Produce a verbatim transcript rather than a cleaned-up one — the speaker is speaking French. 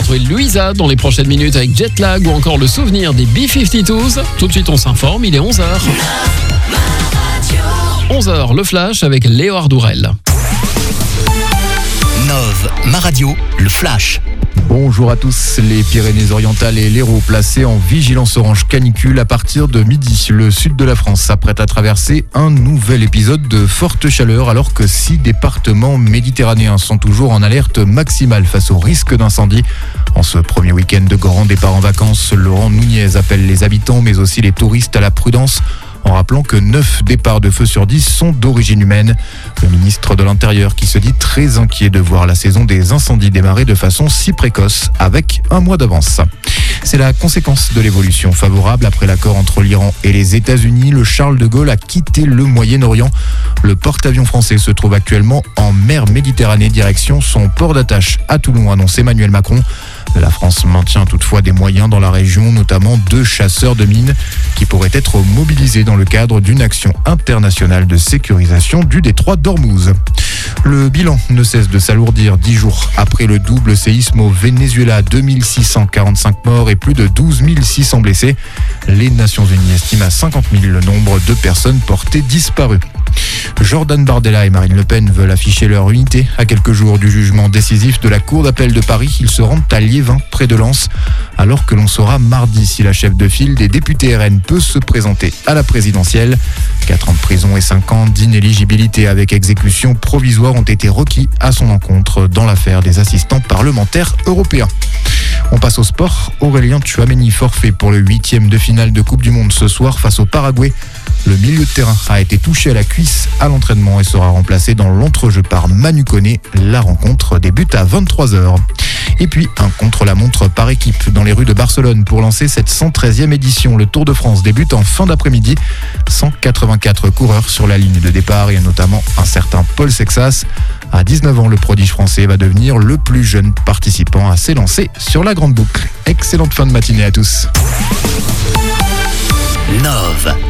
retrouver Louisa dans les prochaines minutes avec Jetlag ou encore le souvenir des B cinquante-deux. Tout de suite, on s'informe, il est onze heures. onze heures, le flash avec Léo Ardourel. Nove, ma radio, le flash. Bonjour à tous. Les Pyrénées-Orientales et l'Hérault placés en vigilance orange canicule à partir de midi. Le sud de la France s'apprête à traverser un nouvel épisode de forte chaleur alors que six départements méditerranéens sont toujours en alerte maximale face au risque d'incendie. En ce premier week-end de grand départ en vacances, Laurent Nunez appelle les habitants mais aussi les touristes à la prudence, en rappelant que neuf départs de feu sur dix sont d'origine humaine. Le ministre de l'Intérieur qui se dit très inquiet de voir la saison des incendies démarrer de façon si précoce, avec un mois d'avance. C'est la conséquence de l'évolution favorable après l'accord entre l'Iran et les États-Unis. Le Charles de Gaulle a quitté le Moyen-Orient. Le porte-avions français se trouve actuellement en mer Méditerranée, direction son port d'attache à Toulon, annonce Emmanuel Macron. La France maintient toutefois des moyens dans la région, notamment deux chasseurs de mines qui pourraient être mobilisés dans le cadre d'une action internationale de sécurisation du détroit d'Ormuz. Le bilan ne cesse de s'alourdir dix jours après le double séisme au Venezuela, deux mille six cent quarante-cinq morts et plus de douze mille six cents blessés. Les Nations Unies estiment à cinquante mille le nombre de personnes portées disparues. Jordan Bardella et Marine Le Pen veulent afficher leur unité. À quelques jours du jugement décisif de la Cour d'appel de Paris, ils se rendent à Liévin, près de Lens, alors que l'on saura mardi si la chef de file des députés R N peut se présenter à la présidentielle. quatre ans de prison et cinq ans d'inéligibilité avec exécution provisoire ont été requis à son encontre dans l'affaire des assistants parlementaires européens. On passe au sport. Aurélien Tchouameni forfait pour le huitième de finale de Coupe du Monde ce soir face au Paraguay. Le milieu de terrain a été touché à la cuisse à l'entraînement et sera remplacé dans l'entrejeu par Manu Koné. La rencontre débute à vingt-trois heures. Et puis un contre-la-montre par équipe dans les rues de Barcelone pour lancer cette cent treizième édition. Le Tour de France débute en fin d'après-midi. cent quatre-vingt-quatre coureurs sur la ligne de départ et notamment un certain Paul Sexas. À dix-neuf ans, le prodige français va devenir le plus jeune participant à s'élancer sur la grande boucle. Excellente fin de matinée à tous. Nove.